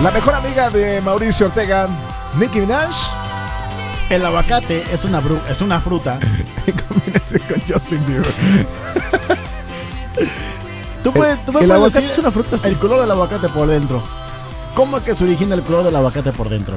La mejor amiga de Mauricio Ortega, Nicki Minaj. El aguacate es una fruta. En combinación con Justin Bieber. Tú puedes el aguacate decir es una fruta, sí. el color del aguacate por dentro. ¿Cómo es que se origina el color del aguacate por dentro?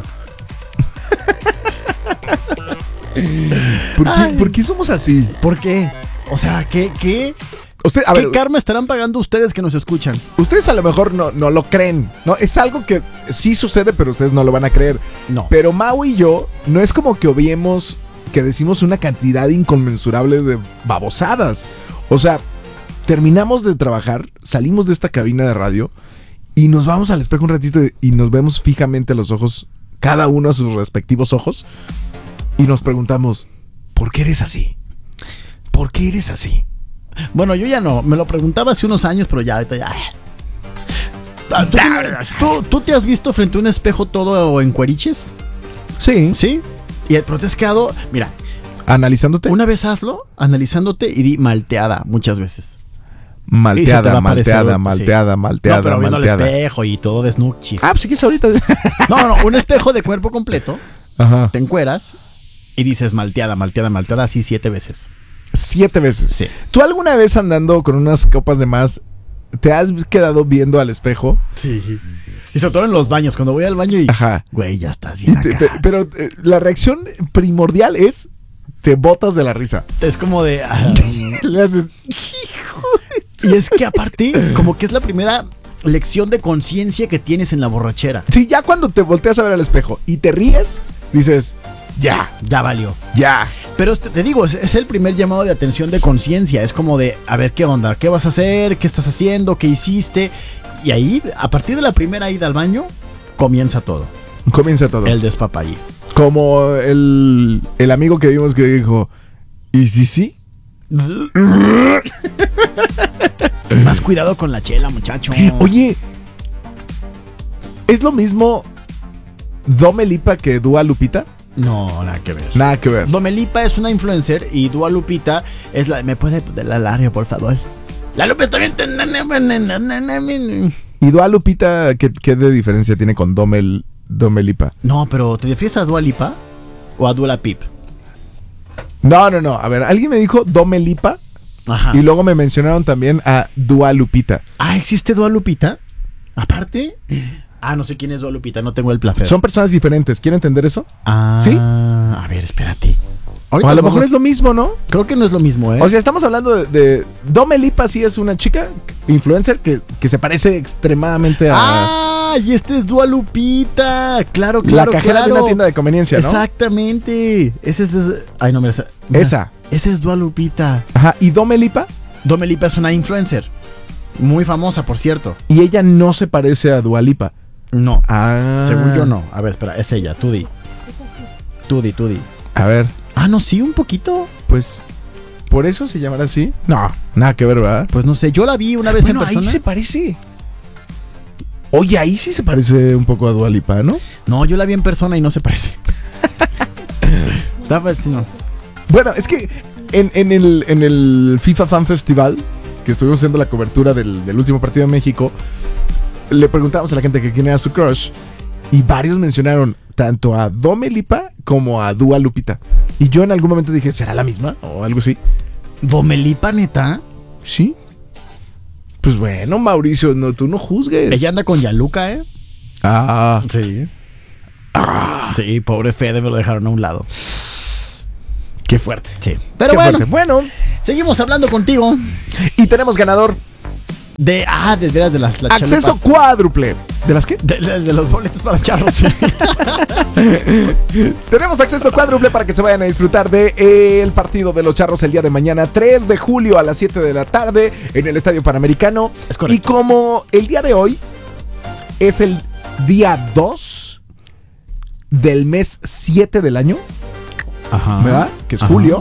¿Por qué somos así? ¿Por qué? O sea, ¿qué karma estarán pagando ustedes que nos escuchan? Ustedes a lo mejor no lo creen, ¿no? Es algo que sí sucede, pero ustedes no lo van a creer. No. Pero Mau y yo, no es como que obviemos que decimos una cantidad inconmensurable de babosadas. O sea, terminamos de trabajar, salimos de esta cabina de radio y nos vamos al espejo un ratito y nos vemos fijamente a los ojos, cada uno a sus respectivos ojos, y nos preguntamos, ¿por qué eres así? ¿Por qué eres así? Bueno, yo ya no. Me lo preguntaba hace unos años, pero ya ahorita ya. ¿Tú te has visto frente a un espejo todo en cueriches? Sí. ¿Sí? Pero te has quedado, mira, ¿Analizándote? una vez hazlo, analizándote y di malteada muchas veces. Y se te va Malteada, a parecer, malteada. No, pero viendo el espejo y todo de snoochis. Ah, pues si quieres ahorita. No, un espejo de cuerpo completo. Ajá. Te encueras y dices malteada, así 7 veces. 7 veces. Sí. ¿Tú alguna vez andando con unas copas de más te has quedado viendo al espejo? Sí. Y sobre todo en los baños, cuando voy al baño y... Ajá. Güey, ya estás bien acá. Pero la reacción primordial es te botas de la risa. Es como de... Le haces... Y es que aparte, como que es la primera lección de conciencia que tienes en la borrachera. Sí, ya cuando te volteas a ver al espejo y te ríes, dices, ya valió. Ya. Pero te digo, es el primer llamado de atención de conciencia. Es como de, a ver, ¿qué onda? ¿Qué vas a hacer? ¿Qué estás haciendo? ¿Qué hiciste? Y ahí, a partir de la primera ida al baño, comienza todo. Comienza todo. El despapallí. Como el amigo que vimos que dijo, ¿y si sí? Más cuidado con la chela, muchacho. Oye, ¿es lo mismo Dome Lipa que Dua Lupita? No, nada que ver. Nada que ver. Dome Lipa es una influencer y Dua Lupita es la... ¿Me puede poner la Lario, por favor? La Lupe también... ¿Y Dua Lupita qué de diferencia tiene con Dome Lipa? No, pero ¿te refieres a Dua Lipa o a Dua Pip? No. A ver, alguien me dijo Dome Lipa. Ajá. Y luego me mencionaron también a Dua Lupita. Ah, ¿existe Dua Lupita? Aparte... no sé quién es Dua Lupita, no tengo el placer. Son personas diferentes, ¿quieren entender eso? ¿Sí? A ver, espérate. O a lo mejor es lo mismo, ¿no? Creo que no es lo mismo, ¿eh? O sea, estamos hablando de Dome Lipa, sí es una chica influencer que se parece extremadamente a... Y este es Dua Lupita. Claro. La cajera de una tienda de conveniencia, ¿no? Exactamente. Ese es... Ay, no, mira. Esa. Ese es Dua Lupita. Ajá. ¿Y Dome Lipa? Dome Lipa es una influencer. Muy famosa, por cierto. Y ella no se parece a Dua Lipa. No. Según yo no. A ver, espera, es ella, tú di. A ver. No, sí, un poquito. Pues, ¿por eso se llamará así? No, nada que ver, ¿verdad? Pues no sé, yo la vi una vez en persona. Ahí se parece. Oye, ahí sí se parece un poco a Dua Lipa, ¿no? No, yo la vi en persona y no se parece. No. Bueno, es que en el FIFA Fan Festival, que estuvimos haciendo la cobertura del último partido de México, le preguntamos a la gente que quién era su crush y varios mencionaron tanto a Dome Lipa como a Dua Lupita. Y yo en algún momento dije, ¿será la misma? O algo así. ¿Dome Lipa, neta? Sí. Pues bueno, Mauricio, tú no juzgues. Ella anda con Yaluca, ¿eh? Sí. Sí, pobre Fede, me lo dejaron a un lado. Qué fuerte. Sí. Pero Qué bueno, fuerte. Bueno, seguimos hablando contigo. Y tenemos ganador de veras de las acceso chalupas. Cuádruple. ¿De las qué? De los boletos para charros. Sí. Tenemos acceso cuádruple para que se vayan a disfrutar de el partido de los Charros el día de mañana, 3 de julio a las 7 de la tarde en el Estadio Panamericano. Es correcto. Y como el día de hoy es el día 2 del mes 7 del año, Ajá. ¿verdad? Que es Ajá. julio.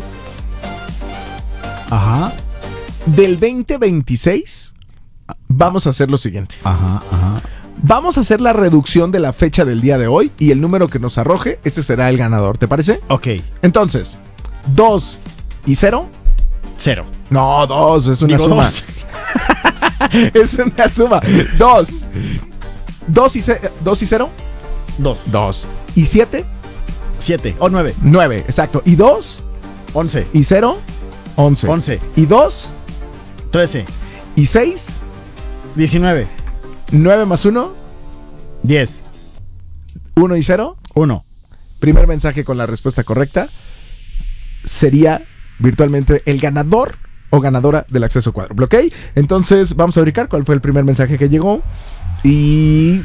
Ajá. Del 2026 vamos a hacer lo siguiente. Ajá. Vamos a hacer la reducción de la fecha del día de hoy y el número que nos arroje, ese será el ganador, ¿te parece? Ok. Entonces, 2 y 0. 0. No, 2, es una Digo, suma. 2. Es una suma. 2 2 y 0. 2. 2. ¿Y 7? 7. O 9. 9, exacto. ¿Y 2? 11. ¿Y 0? 11. 11. ¿Y 2? 13. ¿Y 6? 19. 9 más 1. 10. 1 y 0. 1. Primer mensaje con la respuesta correcta sería virtualmente el ganador o ganadora del acceso cuádruple, ¿ok? Entonces vamos a verificar cuál fue el primer mensaje que llegó. Y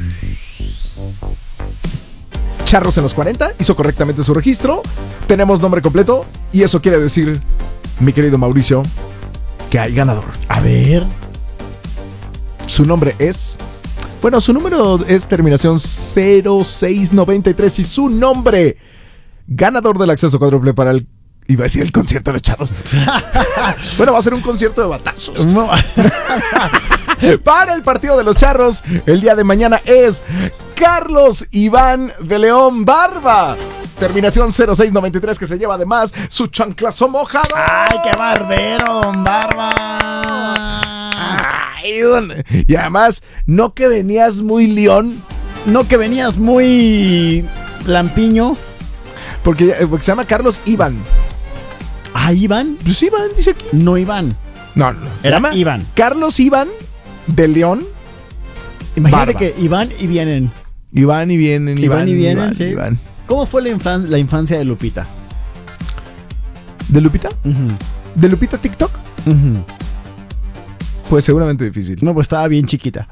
Charros en los 40 hizo correctamente su registro. Tenemos nombre completo y eso quiere decir, mi querido Mauricio, que hay ganador. A ver. Su nombre es... Bueno, su número es terminación 0693 y su nombre, ganador del acceso cuádruple para el... Iba a decir el concierto de los Charros. Bueno, va a ser un concierto de batazos. No. Para el partido de los Charros, el día de mañana es Carlos Iván de León Barba. Terminación 0693, que se lleva además su chanclazo mojado. ¡Ay, qué barbero, don Barba! Ay, y además, no que venías muy león. No que venías muy lampiño. Porque se llama Carlos Iván. ¿Ah, Iván? Pues Iván, dice aquí. No Iván. No. Se Era llama Iván. Carlos Iván de León. Imagínate Barba. que Iván y vienen. Iván y vienen. Iván y vienen, Iván, sí. Iván. ¿Cómo fue la infancia de Lupita? ¿De Lupita? Uh-huh. ¿De Lupita TikTok? Uh-huh. Pues seguramente difícil. No, pues estaba bien chiquita.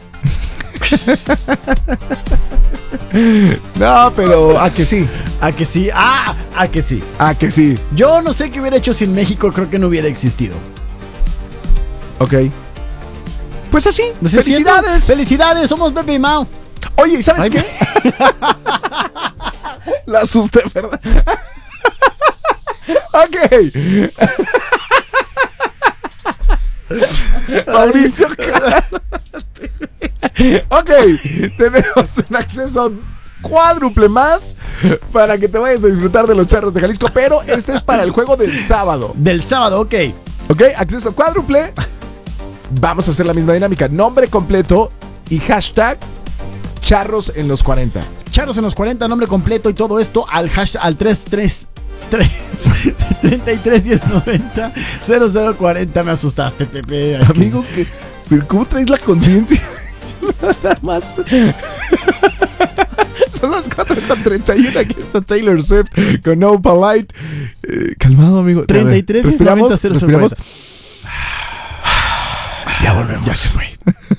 No, pero ¿a que sí? ¿A que sí? ¡Ah! ¿A que sí? ¿A que sí? Yo no sé qué hubiera hecho sin México, creo que no hubiera existido. Ok. Pues así. Pues ¡Felicidades! ¡Felicidades! Somos Pepe y Mau. Oye, ¿y sabes Ay, qué? La asusté, ¿verdad? Ok. Mauricio. Ok, tenemos un acceso cuádruple más para que te vayas a disfrutar de los Charros de Jalisco, pero este es para el juego del sábado. Del sábado, ok. Ok, acceso cuádruple. Vamos a hacer la misma dinámica. Nombre completo y hashtag Charros en los 40. Charros en los 40, nombre completo y todo esto al hashtag al 331090 0040. Me asustaste, Pepe. Aquí. Amigo, ¿pero cómo traes la conciencia? Nada más. Son las 4:31. Aquí está Taylor Swift con No Polite. Calmado, amigo. 33 respiramos. respiramos. Ya volvemos. Ya se fue.